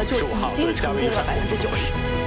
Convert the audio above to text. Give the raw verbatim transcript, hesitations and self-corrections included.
就已经成功了百分之九十。